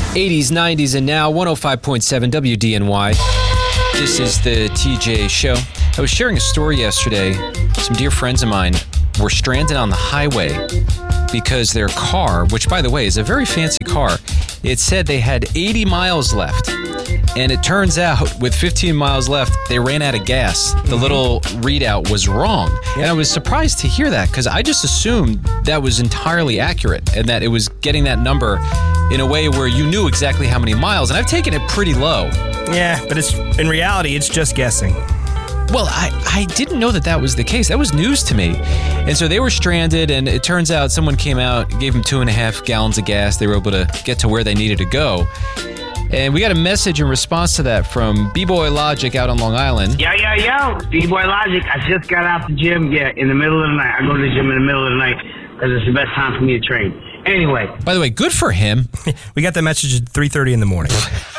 80s, 90s, and now 105.7 WDNY. This is the TJ Show. I was sharing a story yesterday. Some dear friends of mine were stranded on the highway because their car, which, by the way, is a very fancy car, it said they had 80 miles left. And it turns out, with 15 miles left, they ran out of gas. The little readout was wrong. And I was surprised to hear that because I just assumed that was entirely accurate and that it was getting that number in a way where you knew exactly how many miles. And I've taken it pretty low. Yeah, but in reality, it's just guessing. Well, I didn't know that was the case. That was news to me. And so they were stranded, and it turns out someone came out, gave them 2.5 gallons of gas. They were able to get to where they needed to go. And we got a message in response to that from B-Boy Logic out on Long Island. Yo, B-Boy Logic. I just got out the gym, in the middle of the night. I go to the gym in the middle of the night because it's the best time for me to train. Anyway. By the way, good for him. We got that message at 3:30 in the morning.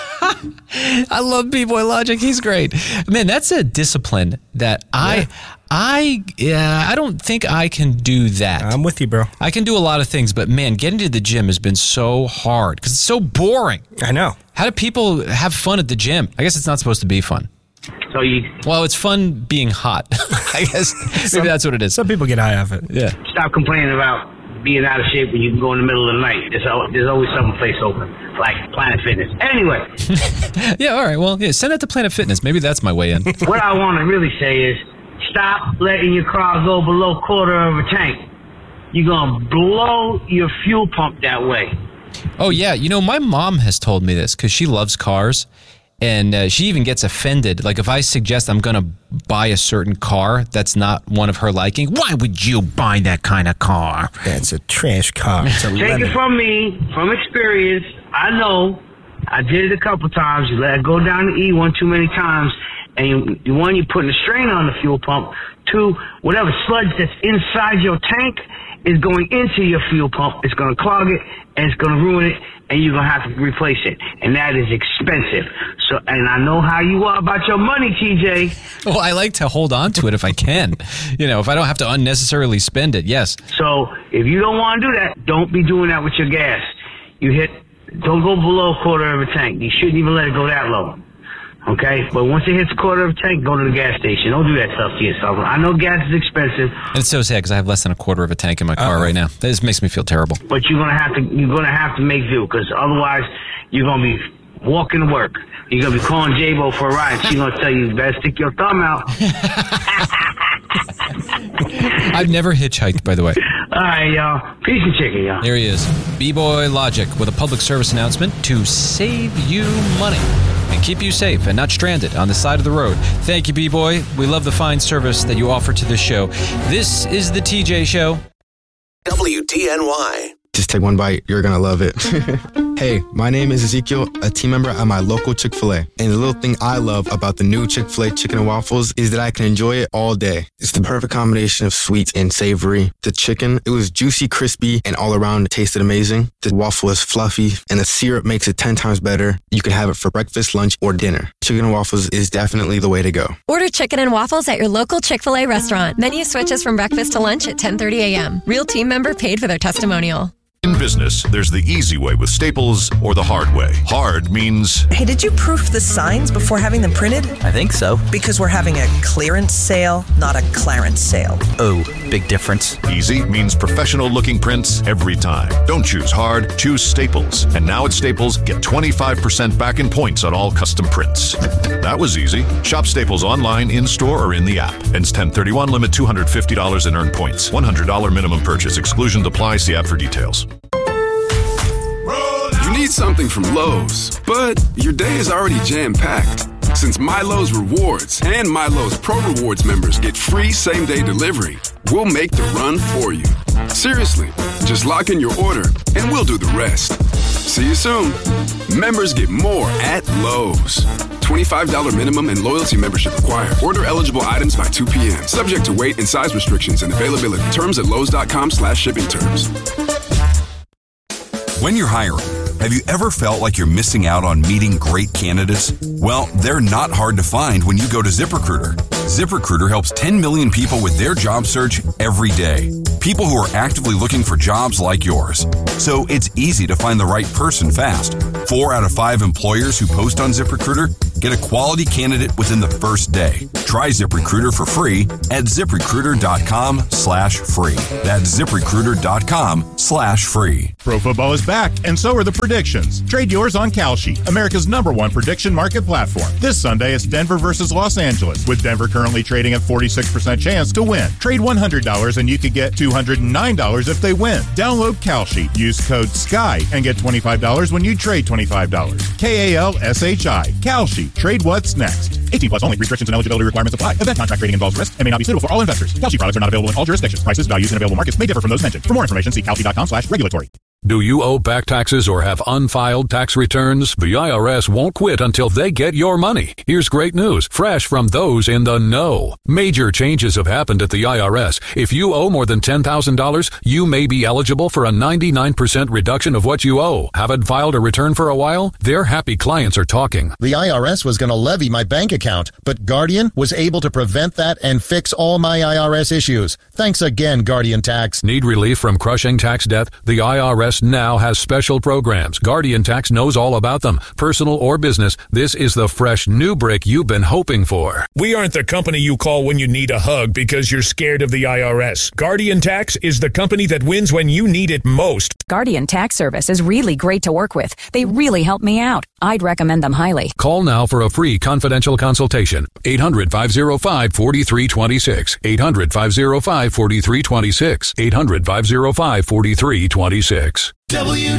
I love B-Boy Logic. He's great. Man, that's a discipline that I don't think I can do that. I'm with you, bro. I can do a lot of things, but man, getting to the gym has been so hard because it's so boring. I know. How do people have fun at the gym? I guess it's not supposed to be fun. Well, it's fun being hot. I guess maybe that's what it is. Some people get high off it. Yeah. Stop complaining about being out of shape when you can go in the middle of the night. There's always some place open, like Planet Fitness. Anyway. Yeah, all right. Well, send that to Planet Fitness. Maybe that's my way in. What I want to really say is stop letting your car go below quarter of a tank. You're going to blow your fuel pump that way. Oh, yeah. My mom has told me this because she loves cars. And she even gets offended. Like if I suggest I'm going to buy a certain car that's not one of her liking, why would you buy that kind of car? That's a trash car. It's a Take it from me, from experience. I know. I did it a couple times. You let it go down the E one too many times. And one, you're putting a strain on the fuel pump. Two, whatever sludge that's inside your tank is going into your fuel pump. It's going to clog it, and it's going to ruin it, and you're going to have to replace it. And that is expensive. So, and I know how you are about your money, TJ. Well, I like to hold on to it if I can. If I don't have to unnecessarily spend it, yes. So if you don't want to do that, don't be doing that with your gas. Don't go below a quarter of a tank. You shouldn't even let it go that low. Okay? But once it hits a quarter of a tank, go to the gas station. Don't do that stuff to yourself. I know gas is expensive. And it's so sad because I have less than a quarter of a tank in my car right now. This makes me feel terrible. But you're gonna have to make do, because otherwise you're gonna be walking to work. You're gonna be calling J-Bo for a ride. She's gonna tell you better stick your thumb out. I've never hitchhiked, by the way. All right, y'all. Piece of chicken, y'all. Here he is, B-Boy Logic, with a public service announcement to save you money and keep you safe and not stranded on the side of the road. Thank you, B-Boy. We love the fine service that you offer to this show. This is the TJ Show. WDNY. Just take one bite. You're going to love it. Hey, my name is Ezekiel, a team member at my local Chick-fil-A. And the little thing I love about the new Chick-fil-A chicken and waffles is that I can enjoy it all day. It's the perfect combination of sweet and savory. The chicken, it was juicy, crispy, and all around it tasted amazing. The waffle is fluffy, and the syrup makes it 10 times better. You can have it for breakfast, lunch, or dinner. Chicken and waffles is definitely the way to go. Order chicken and waffles at your local Chick-fil-A restaurant. Menu switches from breakfast to lunch at 10:30 a.m. Real team member paid for their testimonial. In business, there's the easy way with Staples or the hard way. Hard means... Hey, did you proof the signs before having them printed? I think so. Because we're having a clearance sale, not a Clarence sale. Oh, big difference. Easy means professional-looking prints every time. Don't choose hard, choose Staples. And now at Staples, get 25% back in points on all custom prints. That was easy. Shop Staples online, in-store, or in the app. Ends 10/31, limit $250 in earned points. $100 minimum purchase. Exclusions apply. See app for details. You need something from Lowe's, but your day is already jam-packed. Since MyLowe's Rewards and MyLowe's Pro Rewards members get free same-day delivery, we'll make the run for you. Seriously, just lock in your order and we'll do the rest. See you soon. Members get more at Lowe's. $25 minimum and loyalty membership required. Order eligible items by 2 p.m. Subject to weight and size restrictions and availability. Terms at lowes.com/shipping terms. When you're hiring, have you ever felt like you're missing out on meeting great candidates? Well, they're not hard to find when you go to ZipRecruiter. ZipRecruiter helps 10 million people with their job search every day. People who are actively looking for jobs like yours. So it's easy to find the right person fast. 4 out of 5 employers who post on ZipRecruiter get a quality candidate within the first day. Try ZipRecruiter for free at ZipRecruiter.com/free. That's ZipRecruiter.com/free. Pro football is back, and so are the predictions. Trade yours on Kalshi, America's #1 prediction market platform. This Sunday, it's Denver versus Los Angeles, with Denver currently trading at 46% chance to win. Trade $100 and you could get $209 if they win. Download Kalshi, use code SKY, and get $25 when you trade $25. KALSHI. Kalshi. Trade what's next. 18 plus only. Restrictions and eligibility requirements apply. Event contract trading involves risk and may not be suitable for all investors. Kalshi products are not available in all jurisdictions. Prices, values, and available markets may differ from those mentioned. For more information, see kalshi.com/regulatory. Do you owe back taxes or have unfiled tax returns? The IRS won't quit until they get your money. Here's great news, fresh from those in the know. Major changes have happened at the IRS. If you owe more than $10,000, you may be eligible for a 99% reduction of what you owe. Haven't filed a return for a while? Their happy clients are talking. The IRS was going to levy my bank account, but Guardian was able to prevent that and fix all my IRS issues. Thanks again, Guardian Tax. Need relief from crushing tax debt? The IRS now has special programs. Guardian Tax knows all about them. Personal or business, this is the fresh new brick you've been hoping for. We aren't the company you call when you need a hug because you're scared of the IRS. Guardian Tax is the company that wins when you need it most. Guardian Tax Service is really great to work with. They really help me out. I'd recommend them highly. Call now for a free confidential consultation. 800-505-4326. 800-505-4326. 800-505-4326.